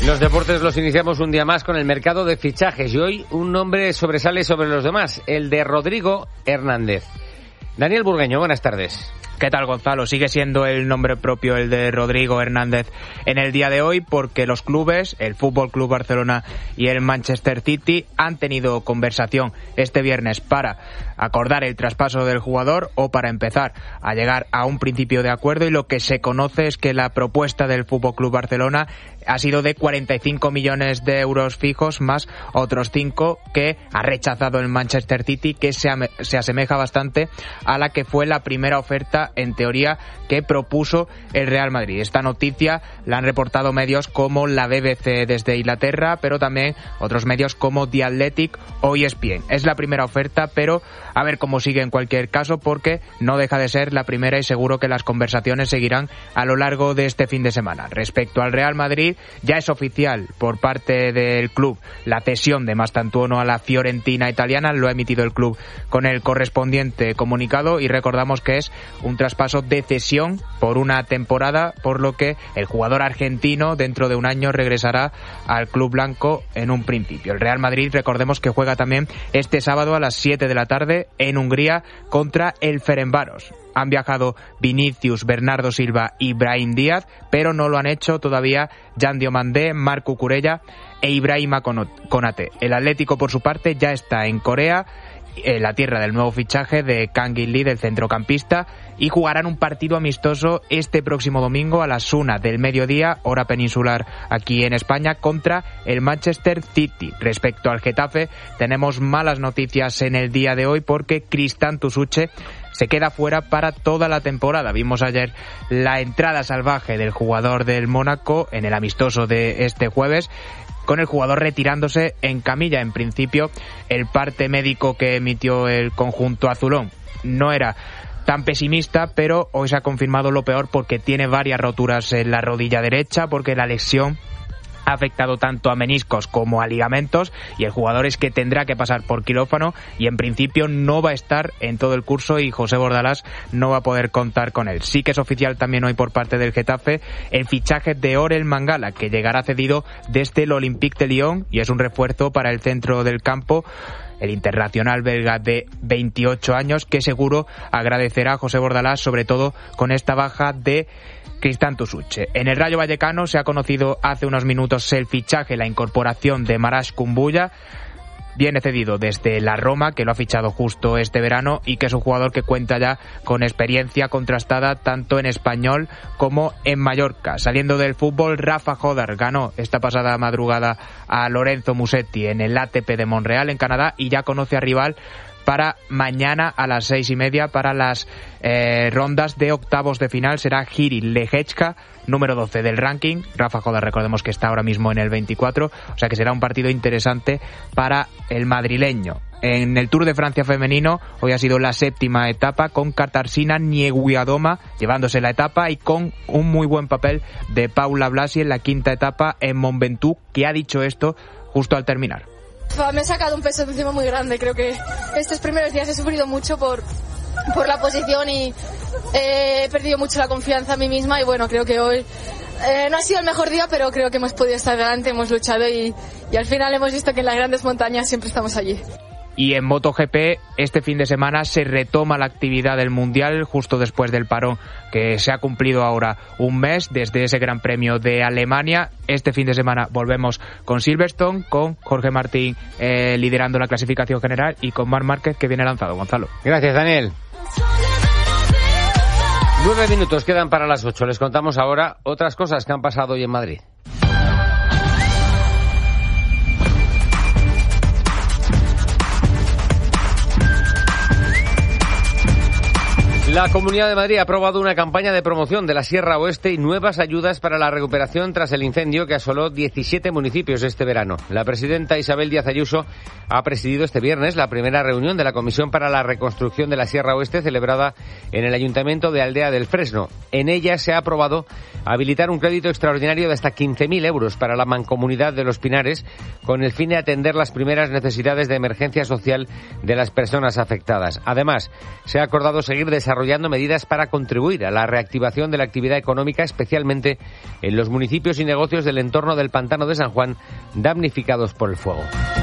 Los deportes los iniciamos un día más con el mercado de fichajes y hoy un nombre sobresale sobre los demás, el de Rodrigo Hernández. Daniel Burgueño, buenas tardes. ¿Qué tal, Gonzalo? Sigue siendo el nombre propio el de Rodrigo Hernández en el día de hoy porque los clubes, el Fútbol Club Barcelona y el Manchester City, han tenido conversación este viernes para acordar el traspaso del jugador o para empezar a llegar a un principio de acuerdo, y lo que se conoce es que la propuesta del Fútbol Club Barcelona ha sido de 45 millones de euros fijos más otros 5 que ha rechazado el Manchester City, que se asemeja bastante a la que fue la primera oferta, en teoría, que propuso el Real Madrid. Esta noticia la han reportado medios como la BBC desde Inglaterra, pero también otros medios como The Athletic o ESPN. Es la primera oferta, pero a ver cómo sigue en cualquier caso, porque no deja de ser la primera y seguro que las conversaciones seguirán a lo largo de este fin de semana. Respecto al Real Madrid, ya es oficial por parte del club la cesión de Mastantuono a la Fiorentina italiana. Lo ha emitido el club con el correspondiente comunicado y recordamos que es un traspaso de cesión por una temporada, por lo que el jugador argentino dentro de un año regresará al club blanco en un principio. El Real Madrid, recordemos que juega también este sábado a las 7 de la tarde en Hungría contra el Ferencváros. Han viajado Vinicius, Bernardo Silva y Brahim Díaz, pero no lo han hecho todavía Jan Diomandé, Marc Cucurella e Ibrahima Konate. El Atlético, por su parte, ya está en Corea, la tierra del nuevo fichaje de Kang In Lee, del centrocampista, y jugarán un partido amistoso este próximo domingo a las 1 del mediodía, hora peninsular aquí en España, contra el Manchester City. Respecto al Getafe, tenemos malas noticias en el día de hoy porque Cristán Tusuche se queda fuera para toda la temporada. Vimos ayer la entrada salvaje del jugador del Mónaco en el amistoso de este jueves, con el jugador retirándose en camilla. En principio, el parte médico que emitió el conjunto azulón no era tan pesimista, pero hoy se ha confirmado lo peor porque tiene varias roturas en la rodilla derecha, porque la lesión ha afectado tanto a meniscos como a ligamentos, y el jugador es que tendrá que pasar por quirófano y en principio no va a estar en todo el curso y José Bordalás no va a poder contar con él. Sí que es oficial también hoy por parte del Getafe el fichaje de Orel Mangala, que llegará cedido desde el Olympique de Lyon y es un refuerzo para el centro del campo, el internacional belga de 28 años, que seguro agradecerá a José Bordalás, sobre todo con esta baja de Cristán Tusuche. En el Rayo Vallecano se ha conocido hace unos minutos el fichaje, la incorporación de Marash Kumbulla. Viene cedido desde la Roma, que lo ha fichado justo este verano y que es un jugador que cuenta ya con experiencia contrastada tanto en Español como en Mallorca. Saliendo del fútbol, Rafa Jodar ganó esta pasada madrugada a Lorenzo Musetti en el ATP de Montreal, en Canadá, y ya conoce a rival para mañana a las 6:30 para las rondas de octavos de final. Será Jiri Lehečka, número 12 del ranking. Rafa Jodar, recordemos que está ahora mismo en el 24, o sea que será un partido interesante para el madrileño. En el Tour de Francia femenino, hoy ha sido la 7ª etapa con Katarzyna Niewiadoma llevándose la etapa y con un muy buen papel de Paula Blasi en la 5ª etapa en Mont Ventoux, que ha dicho esto justo al terminar. Me he sacado un peso de encima muy grande. Creo que estos primeros días he sufrido mucho por la posición y he perdido mucho la confianza en mí misma, y bueno, creo que hoy no ha sido el mejor día, pero creo que hemos podido estar delante, hemos luchado y al final hemos visto que en las grandes montañas siempre estamos allí. Y en MotoGP, este fin de semana se retoma la actividad del Mundial justo después del parón que se ha cumplido ahora un mes desde ese Gran Premio de Alemania. Este fin de semana volvemos con Silverstone, con Jorge Martín liderando la clasificación general y con Marc Márquez, que viene lanzado. Gonzalo. Gracias, Daniel. 9 minutos quedan para las 8. Les contamos ahora otras cosas que han pasado hoy en Madrid. La Comunidad de Madrid ha aprobado una campaña de promoción de la Sierra Oeste y nuevas ayudas para la recuperación tras el incendio que asoló 17 municipios este verano. La presidenta Isabel Díaz Ayuso ha presidido este viernes la primera reunión de la Comisión para la Reconstrucción de la Sierra Oeste celebrada en el Ayuntamiento de Aldea del Fresno. En ella se ha aprobado habilitar un crédito extraordinario de hasta 15.000 euros para la Mancomunidad de los Pinares con el fin de atender las primeras necesidades de emergencia social de las personas afectadas. Además, se ha acordado seguir desarrollando desarrollando medidas para contribuir a la reactivación de la actividad económica, especialmente en los municipios y negocios del entorno del Pantano de San Juan damnificados por el fuego.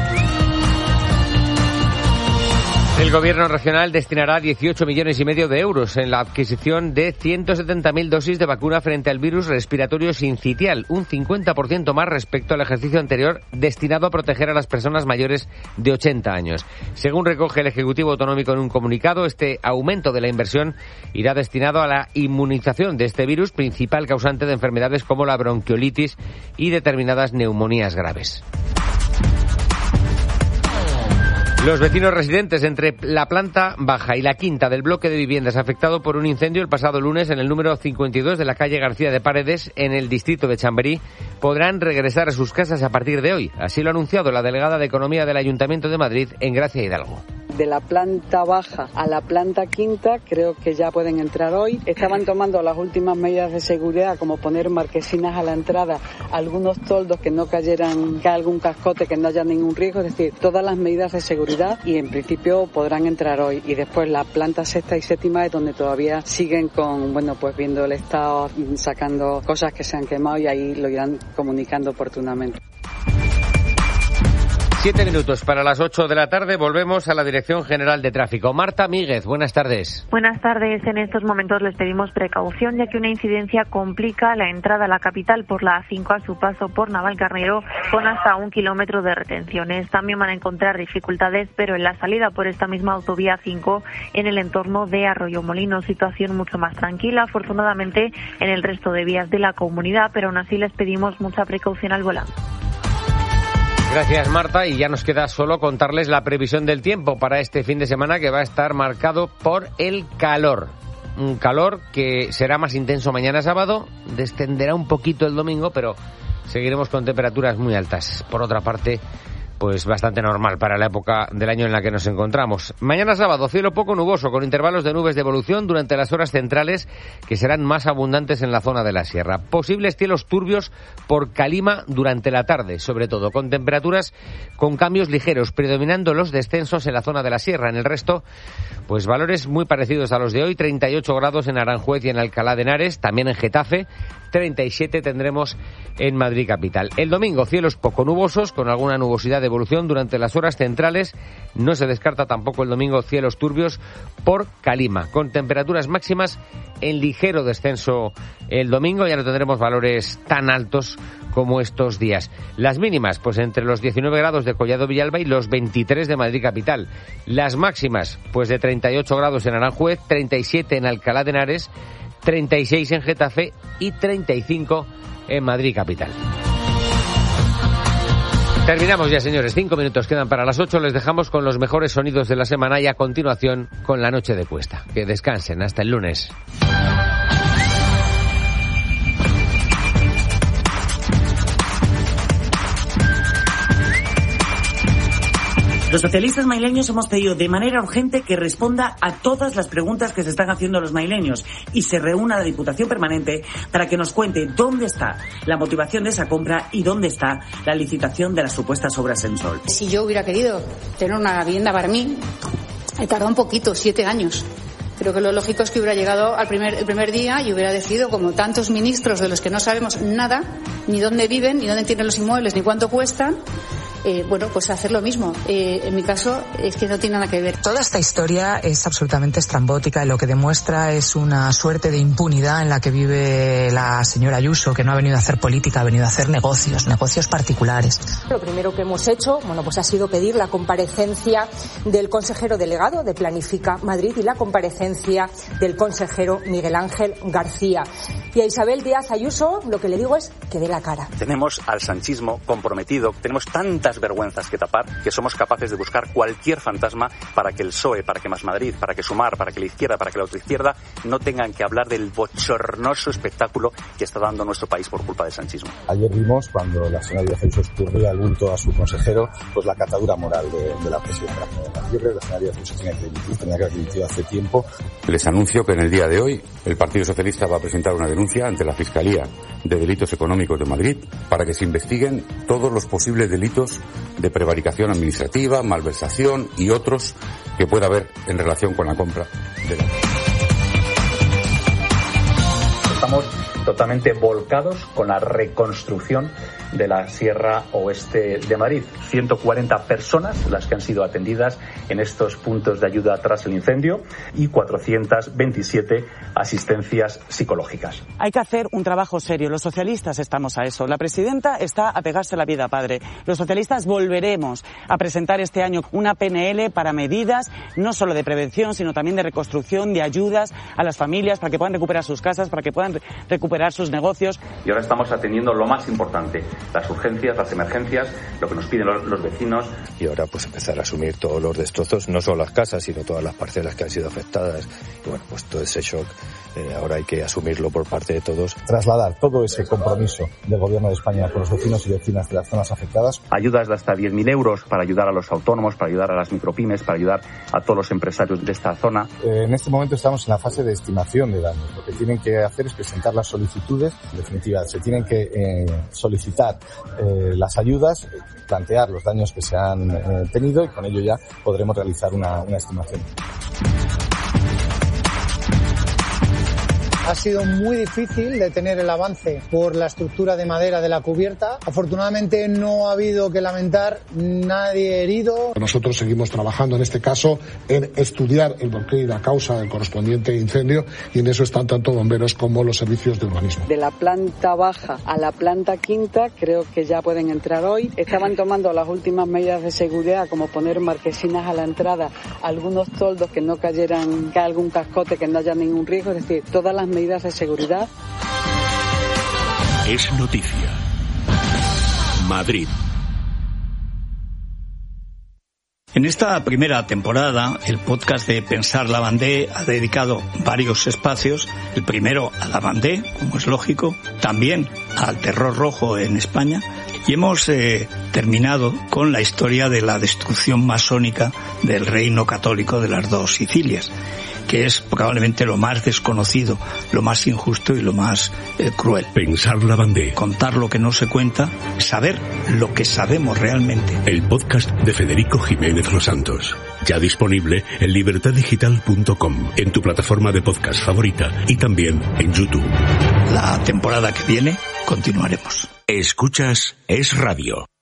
El Gobierno regional destinará 18,5 millones de euros en la adquisición de 170.000 dosis de vacuna frente al virus respiratorio sincitial, un 50% más respecto al ejercicio anterior, destinado a proteger a las personas mayores de 80 años. Según recoge el Ejecutivo Autonómico en un comunicado, este aumento de la inversión irá destinado a la inmunización de este virus, principal causante de enfermedades como la bronquiolitis y determinadas neumonías graves. Los vecinos residentes entre la planta baja y la quinta del bloque de viviendas afectado por un incendio el pasado lunes en el número 52 de la calle García de Paredes, en el distrito de Chamberí, podrán regresar a sus casas a partir de hoy. Así lo ha anunciado la delegada de Economía del Ayuntamiento de Madrid, Engracia Hidalgo. De la planta baja a la planta quinta creo que ya pueden entrar hoy. Estaban tomando las últimas medidas de seguridad, como poner marquesinas a la entrada, algunos toldos que no cayeran algún cascote, que no haya ningún riesgo, es decir, todas las medidas de seguridad, y en principio podrán entrar hoy. Y después la planta sexta y séptima es donde todavía siguen pues viendo el estado, sacando cosas que se han quemado, y ahí lo irán comunicando oportunamente. 7 minutos para las 8 de la tarde, volvemos a la Dirección General de Tráfico. Marta Míguez, buenas tardes. Buenas tardes. En estos momentos les pedimos precaución, ya que una incidencia complica la entrada a la capital por la A5 a su paso por Navalcarnero, con hasta 1 kilómetro de retenciones. También van a encontrar dificultades, pero en la salida por esta misma autovía 5 en el entorno de Arroyomolinos, situación mucho más tranquila, afortunadamente, en el resto de vías de la comunidad, pero aún así les pedimos mucha precaución al volante. Gracias, Marta, y ya nos queda solo contarles la previsión del tiempo para este fin de semana, que va a estar marcado por el calor. Un calor que será más intenso mañana sábado, descenderá un poquito el domingo, pero seguiremos con temperaturas muy altas. Por otra parte, pues bastante normal para la época del año en la que nos encontramos. Mañana sábado, cielo poco nuboso, con intervalos de nubes de evolución durante las horas centrales, que serán más abundantes en la zona de la sierra. Posibles cielos turbios por Calima durante la tarde, sobre todo, con temperaturas con cambios ligeros, predominando los descensos en la zona de la sierra. En el resto, pues valores muy parecidos a los de hoy: 38 grados en Aranjuez y en Alcalá de Henares, también en Getafe, 37 tendremos en Madrid capital. El domingo, cielos poco nubosos, con alguna nubosidad de evolución durante las horas centrales. No se descarta tampoco el domingo cielos turbios por Calima, con temperaturas máximas en ligero descenso el domingo. Ya no tendremos valores tan altos como estos días. Las mínimas, pues entre los 19 grados de Collado Villalba y los 23 de Madrid capital. Las máximas, pues de 38 grados en Aranjuez, 37 en Alcalá de Henares, 36 en Getafe y 35 en Madrid capital. Terminamos ya, señores. 5 minutos quedan para las 8. Les dejamos con los mejores sonidos de la semana y a continuación con la noche de Cuesta. Que descansen. Hasta el lunes. Los socialistas maileños hemos pedido de manera urgente que responda a todas las preguntas que se están haciendo los maileños y se reúna la Diputación Permanente para que nos cuente dónde está la motivación de esa compra y dónde está la licitación de las supuestas obras en Sol. Si yo hubiera querido tener una vivienda para mí, he tardado un poquito, 7 años. Creo que lo lógico es que hubiera llegado el primer día y hubiera decidido, como tantos ministros de los que no sabemos nada, ni dónde viven, ni dónde tienen los inmuebles, ni cuánto cuestan, pues hacer lo mismo. En mi caso es que no tiene nada que ver. Toda esta historia es absolutamente estrambótica y lo que demuestra es una suerte de impunidad en la que vive la señora Ayuso, que no ha venido a hacer política, ha venido a hacer negocios particulares. Lo primero que hemos hecho, ha sido pedir la comparecencia del consejero delegado de Planifica Madrid y la comparecencia del consejero Miguel Ángel García. Y a Isabel Díaz Ayuso lo que le digo es que dé la cara. Tenemos al sanchismo comprometido, tenemos tantas vergüenzas que tapar que somos capaces de buscar cualquier fantasma para que el PSOE, para que Más Madrid, para que Sumar, para que la izquierda, para que la otra izquierda no tengan que hablar del bochornoso espectáculo que está dando nuestro país por culpa del sanchismo. Ayer vimos, cuando la señora Díaz Ayuso escurría el bulto a su consejero, pues la catadura moral de la presidenta. Yo creo que la señora Díaz Ayuso tenía que haber dimitido hace tiempo. Les anuncio que en el día de hoy el Partido Socialista va a presentar una denuncia ante la Fiscalía de Delitos Económicos de Madrid para que se investiguen todos los posibles delitos de prevaricación administrativa, malversación y otros que pueda haber en relación con la compra de la... Estamos totalmente volcados con la reconstrucción de la Sierra Oeste de Madrid. 140 personas las que han sido atendidas en estos puntos de ayuda tras el incendio y 427 asistencias psicológicas. Hay que hacer un trabajo serio. Los socialistas estamos a eso. La presidenta está a pegarse la vida padre. Los socialistas volveremos a presentar este año una PNL para medidas no solo de prevención, sino también de reconstrucción, de ayudas a las familias para que puedan recuperar sus casas, para que puedan recuperar sus negocios. Y ahora estamos atendiendo lo más importante, las urgencias, las emergencias, lo que nos piden los vecinos. Y ahora pues empezar a asumir todos los destrozos, no solo las casas, sino todas las parcelas que han sido afectadas. Y bueno, pues todo ese shock ahora hay que asumirlo por parte de todos. Trasladar todo ese compromiso del Gobierno de España con los vecinos y vecinas de las zonas afectadas. Ayudas de hasta 10.000 euros para ayudar a los autónomos, para ayudar a las micropymes, para ayudar a todos los empresarios de esta zona. En este momento estamos en la fase de estimación de daños. Lo que tienen que hacer es presentar las solicitudes. En definitiva, se tienen que solicitar las ayudas, plantear los daños que se han tenido y con ello ya podremos realizar una estimación. Ha sido muy difícil detener el avance por la estructura de madera de la cubierta. Afortunadamente no ha habido que lamentar nadie herido. Nosotros seguimos trabajando en este caso en estudiar el porqué y la causa del correspondiente incendio y en eso están tanto bomberos como los servicios de urbanismo. De la planta baja a la planta quinta creo que ya pueden entrar hoy. Estaban tomando las últimas medidas de seguridad como poner marquesinas a la entrada, algunos toldos que no cayeran, que algún cascote, que no haya ningún riesgo, es decir, todas las medidas de seguridad. Es noticia. Madrid. En esta primera temporada, el podcast de Pensar Lavandé ha dedicado varios espacios. El primero a Lavandé, como es lógico, también al terror rojo en España. Y hemos terminado con la historia de la destrucción masónica del reino católico de las dos Sicilias, que es probablemente lo más desconocido, lo más injusto y lo más cruel. Pensar Lavandé. Contar lo que no se cuenta, saber lo que sabemos realmente. El podcast de Federico Jiménez Los Santos. Ya disponible en libertaddigital.com, en tu plataforma de podcast favorita y también en YouTube. La temporada que viene continuaremos. Escuchas Es Radio.